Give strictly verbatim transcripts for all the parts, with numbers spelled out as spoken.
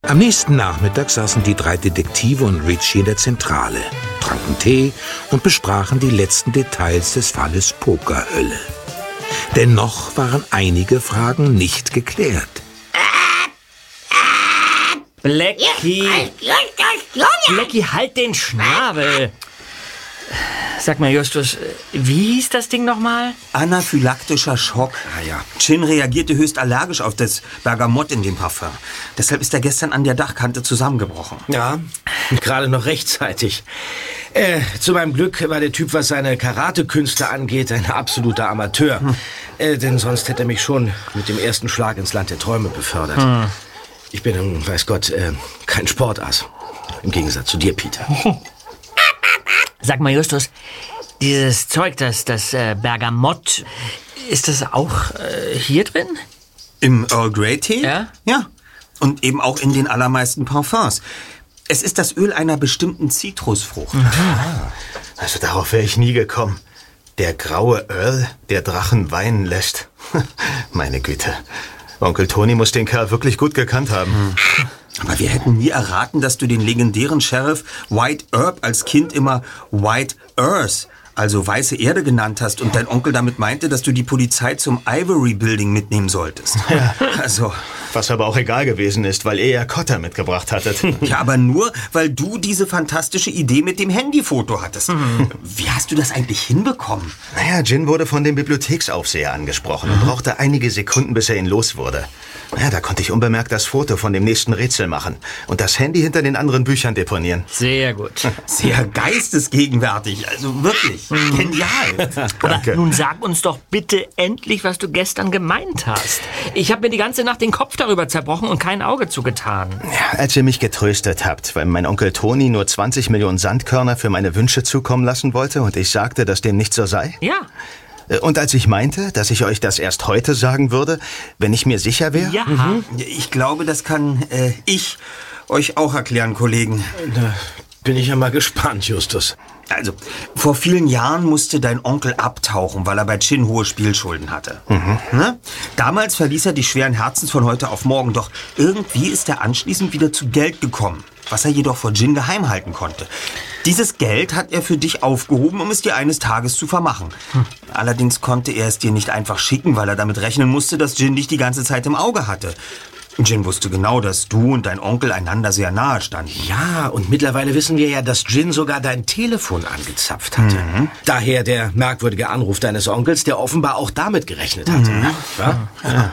Am nächsten Nachmittag saßen die drei Detektive und Richie in der Zentrale, tranken Tee und besprachen die letzten Details des Falles Pokerhölle. Dennoch waren einige Fragen nicht geklärt. Blackie! Blackie, halt den Schnabel! Sag mal, Justus, wie hieß das Ding nochmal? Anaphylaktischer Schock. Ah, ja. Chin reagierte höchst allergisch auf das Bergamott in dem Parfum. Deshalb ist er gestern an der Dachkante zusammengebrochen. Ja, gerade noch rechtzeitig. Äh, zu meinem Glück war der Typ, was seine Karatekünste angeht, ein absoluter Amateur. Hm. Äh, denn sonst hätte er mich schon mit dem ersten Schlag ins Land der Träume befördert. Hm. Ich bin, weiß Gott, äh, kein Sportass. Im Gegensatz zu dir, Peter. Sag mal, Justus, dieses Zeug, das, das äh, Bergamott, ist das auch äh, hier drin? Im Earl Grey Tee? Ja? Ja. Und eben auch in den allermeisten Parfums. Es ist das Öl einer bestimmten Zitrusfrucht. Mhm. Also darauf wäre ich nie gekommen. Der graue Earl, der Drachen weinen lässt. Meine Güte. Onkel Tony muss den Kerl wirklich gut gekannt haben. Mhm. Aber wir hätten nie erraten, dass du den legendären Sheriff White Earp als Kind immer White Earth, also weiße Erde, genannt hast und dein Onkel damit meinte, dass du die Polizei zum Ivory Building mitnehmen solltest. Ja. Also. Was aber auch egal gewesen ist, weil ihr ja Cotter mitgebracht hattet. Ja, aber nur, weil du diese fantastische Idee mit dem Handyfoto hattest. Mhm. Wie hast du das eigentlich hinbekommen? Naja, Gin wurde von dem Bibliotheksaufseher angesprochen und brauchte einige Sekunden, bis er ihn los wurde. Ja, da konnte ich unbemerkt das Foto von dem nächsten Rätsel machen und das Handy hinter den anderen Büchern deponieren. Sehr gut. Sehr geistesgegenwärtig, also wirklich. Mhm. Genial. Aber nun sag uns doch bitte endlich, was du gestern gemeint hast. Ich habe mir die ganze Nacht den Kopf darüber zerbrochen und kein Auge zugetan. Ja, als ihr mich getröstet habt, weil mein Onkel Tony nur zwanzig Millionen Sandkörner für meine Wünsche zukommen lassen wollte und ich sagte, dass dem nicht so sei? Ja. Und als ich meinte, dass ich euch das erst heute sagen würde, wenn ich mir sicher wäre? Ja. Mhm. Ich glaube, das kann äh, ich euch auch erklären, Kollegen. Da bin ich ja mal gespannt, Justus. Also, vor vielen Jahren musste dein Onkel abtauchen, weil er bei Chin hohe Spielschulden hatte. Mhm. Ne? Damals verließ er die schweren Herzens von heute auf morgen, doch irgendwie ist er anschließend wieder zu Geld gekommen, was er jedoch vor Gin geheim halten konnte. Dieses Geld hat er für dich aufgehoben, um es dir eines Tages zu vermachen. Hm. Allerdings konnte er es dir nicht einfach schicken, weil er damit rechnen musste, dass Gin dich die ganze Zeit im Auge hatte. Gin wusste genau, dass du und dein Onkel einander sehr nahe standen. Ja, und mittlerweile wissen wir ja, dass Gin sogar dein Telefon angezapft hatte. Mhm. Daher der merkwürdige Anruf deines Onkels, der offenbar auch damit gerechnet hatte. Mhm. Ja? Ja.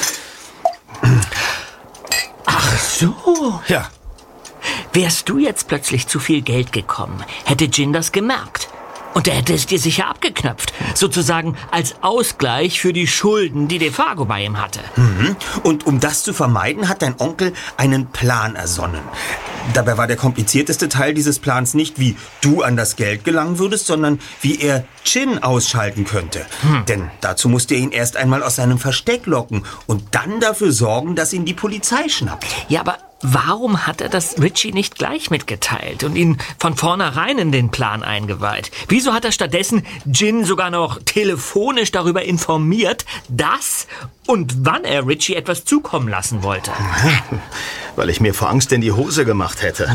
Ach so. Ja. Wärst du jetzt plötzlich zu viel Geld gekommen, hätte Gin das gemerkt. Und er hätte es dir sicher abgeknöpft. Sozusagen als Ausgleich für die Schulden, die DeFago bei ihm hatte. Mhm. Und um das zu vermeiden, hat dein Onkel einen Plan ersonnen. Dabei war der komplizierteste Teil dieses Plans nicht, wie du an das Geld gelangen würdest, sondern wie er Chin ausschalten könnte. Hm. Denn dazu musste er ihn erst einmal aus seinem Versteck locken und dann dafür sorgen, dass ihn die Polizei schnappt. Ja, aber warum hat er das Richie nicht gleich mitgeteilt und ihn von vornherein in den Plan eingeweiht? Wieso hat er stattdessen Gin sogar noch telefonisch darüber informiert, dass und wann er Richie etwas zukommen lassen wollte? Weil ich mir vor Angst in die Hose gemacht hätte.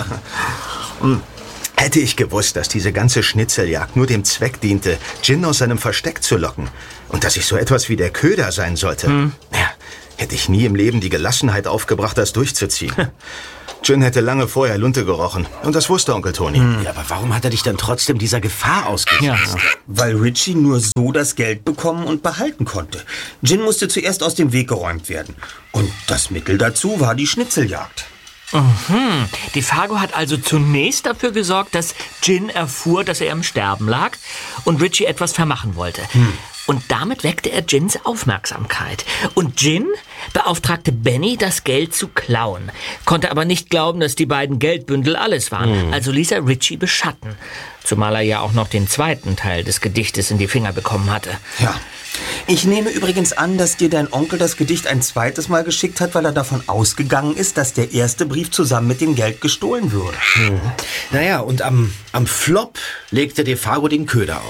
Hätte ich gewusst, dass diese ganze Schnitzeljagd nur dem Zweck diente, Gin aus seinem Versteck zu locken und dass ich so etwas wie der Köder sein sollte, hm. ja, hätte ich nie im Leben die Gelassenheit aufgebracht, das durchzuziehen. Gin hätte lange vorher Lunte gerochen. Und das wusste Onkel Tony. Hm. Ja, aber warum hat er dich dann trotzdem dieser Gefahr ausgesetzt? Ja. Weil Richie nur so das Geld bekommen und behalten konnte. Gin musste zuerst aus dem Weg geräumt werden. Und das Mittel dazu war die Schnitzeljagd. Mhm. DeFago hat also zunächst dafür gesorgt, dass Gin erfuhr, dass er im Sterben lag und Richie etwas vermachen wollte. Hm. Und damit weckte er Gins Aufmerksamkeit. Und Gin beauftragte Benny, das Geld zu klauen. Konnte aber nicht glauben, dass die beiden Geldbündel alles waren. Mhm. Also ließ er Richie beschatten. Zumal er ja auch noch den zweiten Teil des Gedichtes in die Finger bekommen hatte. Ja. Ich nehme übrigens an, dass dir dein Onkel das Gedicht ein zweites Mal geschickt hat, weil er davon ausgegangen ist, dass der erste Brief zusammen mit dem Geld gestohlen würde. Mhm. Naja, und am, am Flop legte DeFago den Köder aus.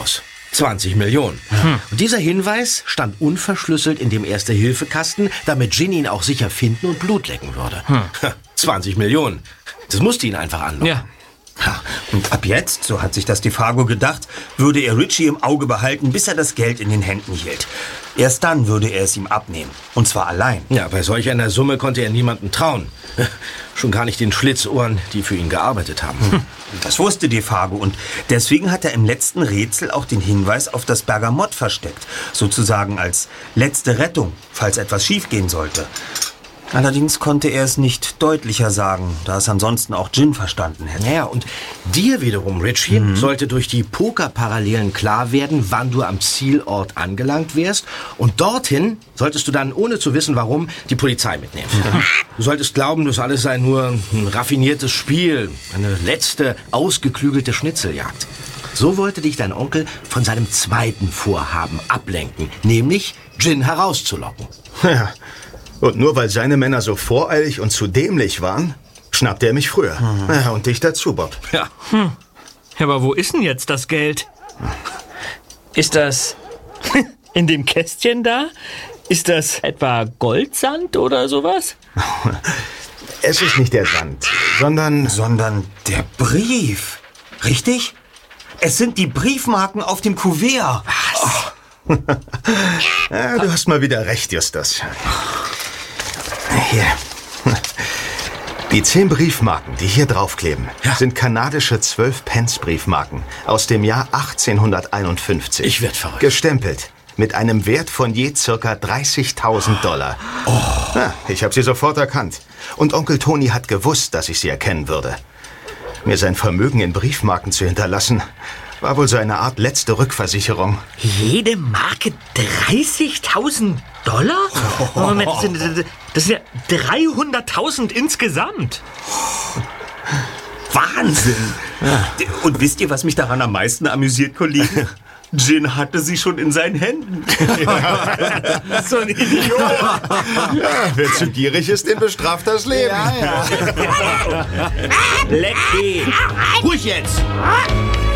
zwanzig Millionen. Hm. Und dieser Hinweis stand unverschlüsselt in dem Erste-Hilfe-Kasten, damit Gin ihn auch sicher finden und Blut lecken würde. Hm. zwanzig Millionen. Das musste ihn einfach anlocken. Ja. Ja, und ab jetzt, so hat sich das DeFargo gedacht, würde er Richie im Auge behalten, bis er das Geld in den Händen hielt. Erst dann würde er es ihm abnehmen. Und zwar allein. Ja, bei solch einer Summe konnte er niemandem trauen. Schon gar nicht den Schlitzohren, die für ihn gearbeitet haben. Hm. Das wusste DeFargo und deswegen hat er im letzten Rätsel auch den Hinweis auf das Bergamott versteckt. Sozusagen als letzte Rettung, falls etwas schiefgehen sollte. Allerdings konnte er es nicht deutlicher sagen, da es ansonsten auch Gin verstanden hätte. Naja, und dir wiederum, Richie, mhm. sollte durch die Pokerparallelen klar werden, wann du am Zielort angelangt wärst. Und dorthin solltest du dann, ohne zu wissen warum, die Polizei mitnehmen. Mhm. Du solltest glauben, das alles sei nur ein raffiniertes Spiel, eine letzte, ausgeklügelte Schnitzeljagd. So wollte dich dein Onkel von seinem zweiten Vorhaben ablenken, nämlich Gin herauszulocken. Ja. Und nur weil seine Männer so voreilig und zu dämlich waren, schnappte er mich früher. Mhm. Ja, und dich dazu, Bob. Ja. Hm. Aber wo ist denn jetzt das Geld? Ist das in dem Kästchen da? Ist das etwa Goldsand oder sowas? Es ist nicht der Sand, sondern... Sondern der Brief. Richtig? Es sind die Briefmarken auf dem Kuvert. Was? Oh. Ja, du hast mal wieder recht, Justus. Hier. Die zehn Briefmarken, die hier draufkleben, ja. sind kanadische zwölf-Pence-Briefmarken aus dem Jahr achtzehnhunderteinundfünfzig. Ich werd verrückt. Gestempelt. Mit einem Wert von je circa dreißigtausend Dollar. Oh. Ja, ich habe sie sofort erkannt. Und Onkel Tony hat gewusst, dass ich sie erkennen würde. Mir sein Vermögen in Briefmarken zu hinterlassen, war wohl so eine Art letzte Rückversicherung. Jede Marke dreißigtausend Dollar? Oh. Moment, das sind, das sind ja dreihunderttausend insgesamt. Wahnsinn! Ja. Und wisst ihr, was mich daran am meisten amüsiert, Kollegen? Gin hatte sie schon in seinen Händen. Ja. So ein Idiot. Ja, wer zu gierig ist, den bestraft das Leben. Ja, ja. Lecky! Ruhig jetzt!